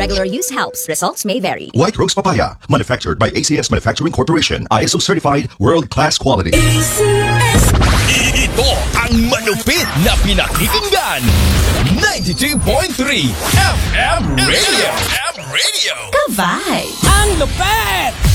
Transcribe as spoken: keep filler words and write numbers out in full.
Regular use helps. Results may vary. White Rose Papaya, manufactured by A C S Manufacturing Corporation, I S O certified, world-class quality. Ito ang manupit na pinakikinggan. ninety-two point three F M Radio. F M Radio. Ka-vibe! Ang lupet!